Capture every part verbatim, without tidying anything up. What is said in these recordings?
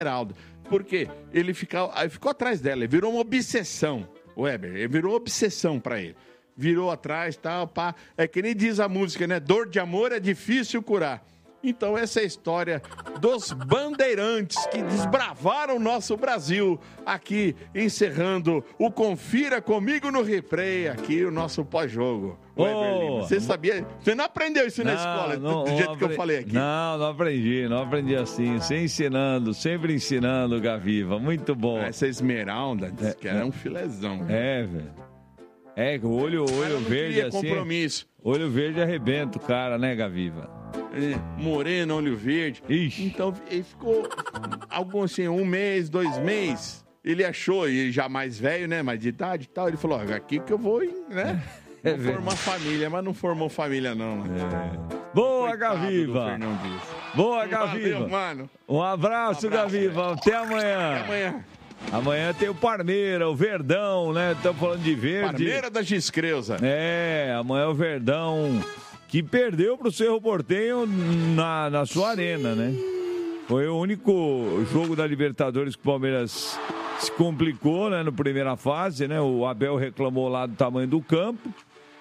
Esmeralda. Porque ele ficou, aí ficou atrás dela, virou uma obsessão, o Weber, ele virou obsessão pra ele. Virou atrás, tal, pá. É que nem diz a música, né? Dor de amor é difícil curar. Então essa é a história dos bandeirantes que desbravaram o nosso Brasil, aqui encerrando o Confira Comigo no Replay, aqui o nosso pós-jogo. Oh, você sabia? Você não aprendeu isso não, na escola, não, do jeito não, que eu falei aqui? Não, não aprendi, não aprendi assim, sempre ensinando, sempre ensinando, Gaviva, muito bom. Essa Esmeralda, disse é, que era um filezão. É, velho. É, olho, olho verde assim, compromisso. Olho verde arrebenta o cara, né, Gaviva? É, moreno, olho verde. Ixi. Então, ele ficou algum assim, um mês, dois meses. Ele achou, e já mais velho, né, mais de idade e tal. Ele falou, ó, aqui que eu vou, né? É vou formar família, mas não formou família, não. Né? É. Boa, Gaviva. Boa, Gaviva. Valeu, mano. Um abraço, um abraço Gaviva. Véio. Até amanhã. Até amanhã. Amanhã tem o Parmeira, o Verdão, né? Estamos falando de verde. Parmeira da Giscreusa. É, amanhã o Verdão, que perdeu pro Cerro Porteño na, na sua arena, né? Foi o único jogo da Libertadores que o Palmeiras se complicou, né? Na primeira fase, né? O Abel reclamou lá do tamanho do campo.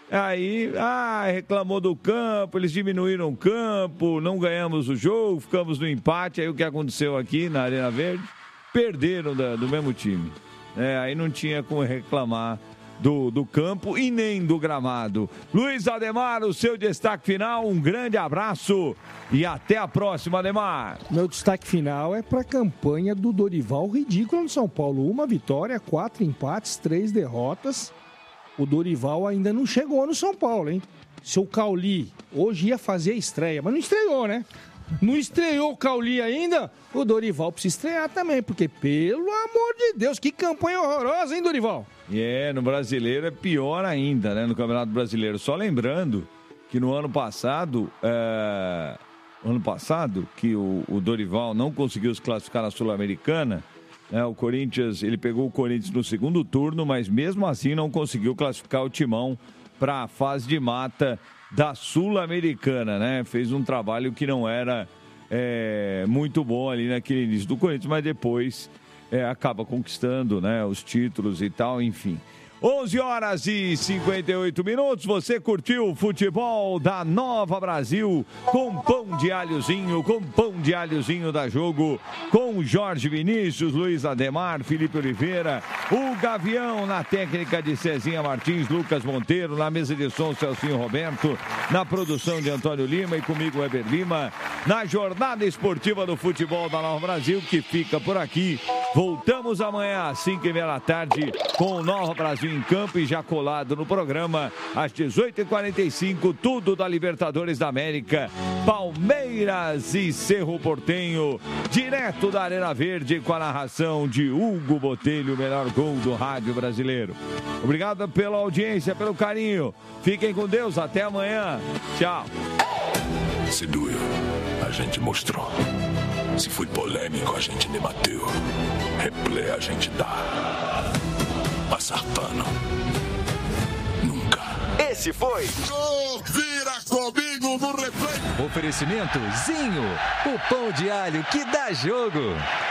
Aí, ah, reclamou do campo, eles diminuíram o campo, não ganhamos o jogo, ficamos no empate. Aí o que aconteceu aqui na Arena Verde? Perderam da, do mesmo time. É, aí não tinha como reclamar do, do campo e nem do gramado. Luiz Ademar, o seu destaque final, um grande abraço e até a próxima, Ademar. Meu destaque final é para a campanha do Dorival ridícula no São Paulo. Uma vitória, quatro empates, três derrotas. O Dorival ainda não chegou no São Paulo, hein? Seu Cauli hoje ia fazer a estreia, mas não estreou, né? Não estreou o Cauli ainda? O Dorival precisa estrear também, porque, pelo amor de Deus, que campanha horrorosa, hein, Dorival? É, no Brasileiro é pior ainda, né, no Campeonato Brasileiro. Só lembrando que no ano passado, é... ano passado, que o, o Dorival não conseguiu se classificar na Sul-Americana, né, o Corinthians, ele pegou o Corinthians no segundo turno, mas mesmo assim não conseguiu classificar o Timão para a fase de mata da Sul-Americana, né? Fez um trabalho que não era é, muito bom ali naquele início do Corinthians, mas depois é, acaba conquistando, né, os títulos e tal, enfim. onze horas e cinquenta e oito minutos, você curtiu o futebol da Nova Brasil com pão de alhozinho, com pão de alhozinho da Jogo, com Jorge Vinícius, Luiz Ademar, Felipe Oliveira, o Gavião na técnica de Cezinha Martins, Lucas Monteiro, na mesa de som Celcinho Roberto, na produção de Antônio Lima e comigo Weber Lima, na jornada esportiva do futebol da Nova Brasil, que fica por aqui. Voltamos amanhã às cinco e meia da tarde com o Nova Brasil em campo e já colado no programa às dezoito e quarenta e cinco, tudo da Libertadores da América, Palmeiras e Cerro Porteño, direto da Arena Verde com a narração de Hugo Botelho, o melhor gol do rádio brasileiro. Obrigado pela audiência, pelo carinho. Fiquem com Deus, até amanhã. Tchau. Se doeu, a gente mostrou. Se foi polêmico, a gente debateu. Replay a gente dá. Passar pano. Nunca. Esse foi Confira Comigo no Replay. Oferecimento Zinho, o pão de alho que dá jogo.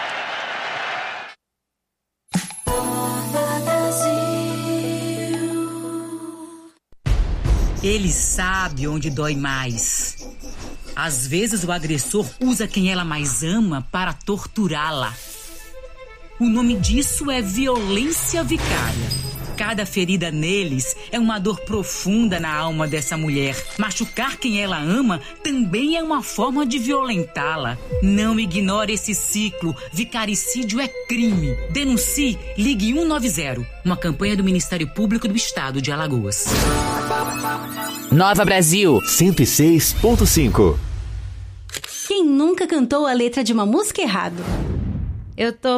Ele sabe onde dói mais. Às vezes o agressor usa quem ela mais ama para torturá-la. O nome disso é violência vicária. Cada ferida neles é uma dor profunda na alma dessa mulher. Machucar quem ela ama também é uma forma de violentá-la. Não ignore esse ciclo. Vicaricídio é crime. Denuncie, ligue um nove zero. Uma campanha do Ministério Público do Estado de Alagoas. Nova Brasil cento e seis ponto cinco. Quem nunca cantou a letra de uma música errado? Eu tô